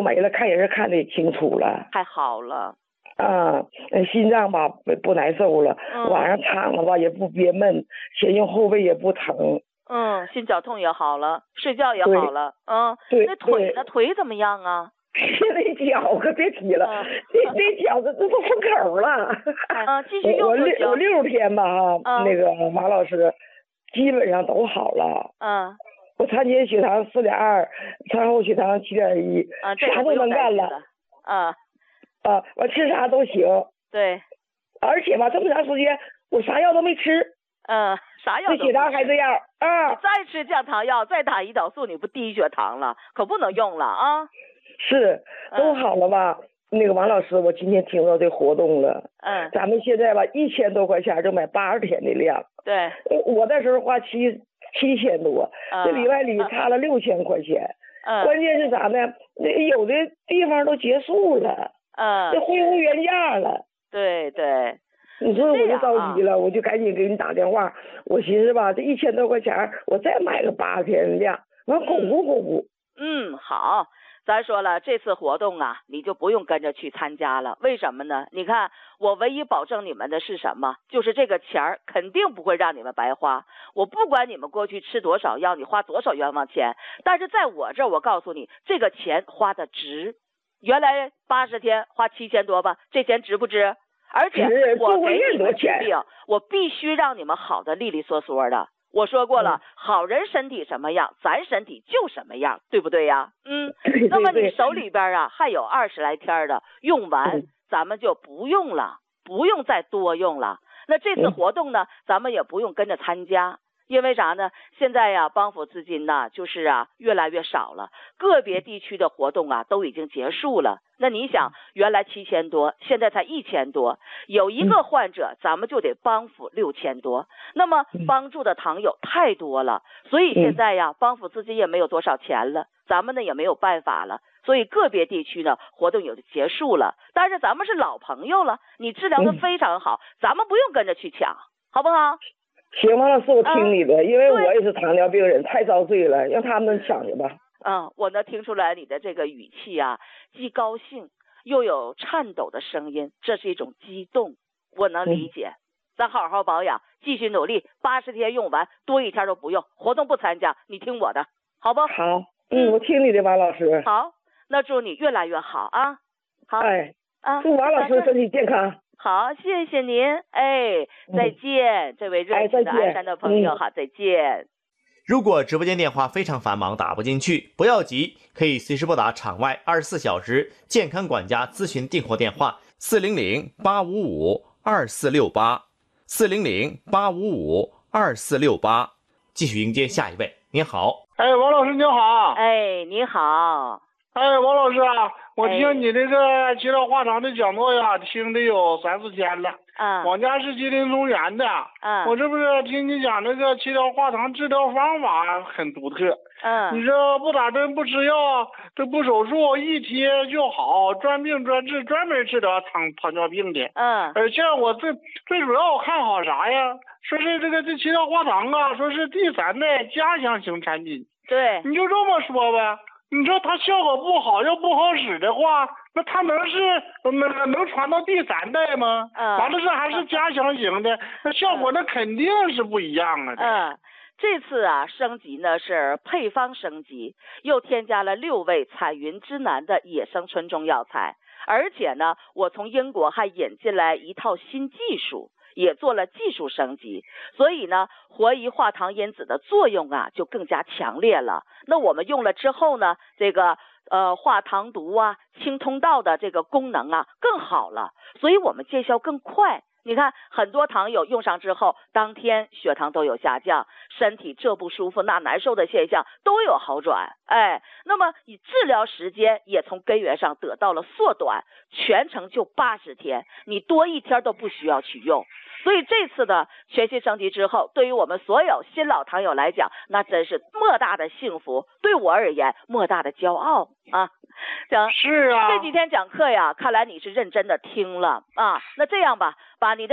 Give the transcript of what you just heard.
都没了，看人看得清楚了。 太好了。 心脏吧不难受了，晚上躺了吧也不憋闷，前胸后背也不疼。 心绞痛也好了，睡觉也好了。 对。 那腿呢？腿怎么样啊？ 现在脚可别提了，这脚这都封口了。 继续用我6天吧那个马老师基本上都好了。我餐前血糖4.2，餐后血糖7.1，啥都能干了。我吃啥都行。 对。 而且吧，这么长时间我啥药都没吃。 啥药都没吃。 这血糖还这样。 你再吃降糖药，再打胰岛素，你不低血糖了，可不能用了啊。 是，都好了吧？那个王老师，我今天听到这活动了。咱们现在吧，1000多块钱就买80天的量。 对。 我那时候花7000多，这里外里差了6000块钱。关键是啥呢？那有的地方都结束了。这恢复原价了。 对。 你说我就着急了，我就赶紧给你打电话。我寻思吧，这1000多块钱，我再买个80天的量，完巩固。 好。咱说了，这次活动啊，你就不用跟着去参加了。为什么呢？你看，我唯一保证你们的是什么？就是这个钱肯定不会让你们白花。我不管你们过去吃多少药，你花多少冤枉钱，但是在我这儿，我告诉你，这个钱花的值。原来80天花7000多吧，这钱值不值？而且我给你们治病，我必须让你们好的利利索索的。我说过了，好人身体什么样，咱身体就什么样，对不对呀？那么你手里边还有20来天的，用完咱们就不用了，不用再多用了。那这次活动呢，咱们也不用跟着参加。因为啥呢？现在呀，帮扶资金呢，就是越来越少了，个别地区的活动都已经结束了。那你想，原来7000多，现在才1000多，有一个患者，咱们就得帮扶6000多。那么帮助的糖友太多了，所以现在呀，帮扶资金也没有多少钱了，咱们呢也没有办法了。所以个别地区呢，活动有的结束了，但是咱们是老朋友了，你治疗的非常好，咱们不用跟着去抢，好不好？ 行，王老师，我听你的，因为我也是糖尿病人，太遭罪了，让他们抢去吧。 我能听出来你的这个语气既高兴又有颤抖的声音，这是一种激动，我能理解。咱好好保养，继续努力，80天用完，多1天都不用，活动不参加，你听我的，好不？ 好，我听你的，王老师。 好，那祝你越来越好啊！好， 祝王老师身体健康。 好，谢谢您，再见，这位热情的鞍山的朋友，好，再见。 如果直播间电话非常繁忙打不进去，不要急，可以随时拨打场外24小时健康管家咨询订货电话400-855-2468，400-855-2468。继续迎接下一位，您好。 王老师您好。 你好。 王老师我听你这个七道话堂的讲座呀，听得有3、4天了。我家是吉林中原的。我这不是听你讲这个七道话堂治疗方法很独特。你这不打针不吃药，这不手术，一贴就好，专病专治，专门治疗糖尿病的。而且我最主要我看好啥呀？说是这七道话堂说是第3代加强型产品。 对。 你就这么说呗。你说它效果不好又不好使的话，那它能传到第3代吗？完了这还是加强型的，那效果那肯定是不一样啊。 这次升级呢是配方升级，又添加了6味彩云之南的野生纯种药材，而且呢，我从英国还引进来一套新技术，也做了技术升级，所以呢，活胰化糖因子的作用就更加强烈了。那我们用了之后呢，这个化糖毒清通道的这个功能更好了，所以我们见效更快。你看很多糖友用上之后，当天血糖都有下降，身体这不舒服那难受的现象都有好转。那么你治疗时间也从根源上得到了缩短，全程就80天，你多1天都不需要去用。所以这次的全新升级之后，对于我们所有新老糖友来讲，那真是莫大的幸福，对我而言莫大的骄傲行， 是这几天讲课呀，看来你是认真的听了那这样吧，把你的